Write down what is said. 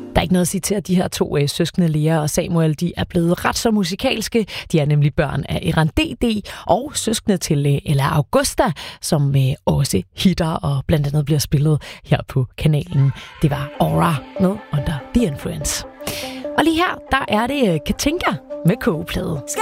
Der er ikke noget at sige til, at de her to søskende, Lea og Samuel, de er blevet ret så musikalske. De er nemlig børn af Eran DD og søskende til Ella Augusta, som også hitter og blandt andet bliver spillet her på kanalen. Det var Aura med Under the Influence. Og lige her, der er det Katinka med kogeplade.